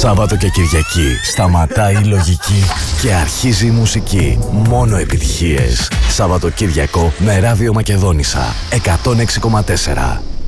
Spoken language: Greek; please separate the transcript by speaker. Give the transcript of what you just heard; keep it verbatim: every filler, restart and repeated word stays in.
Speaker 1: Σάββατο και Κυριακή σταματάει η λογική και αρχίζει η μουσική. Μόνο επιτυχίες. Σάββατο Κυριακό με Ράδιο Μακεδόνισσα εκατόν έξι κόμμα τέσσερα.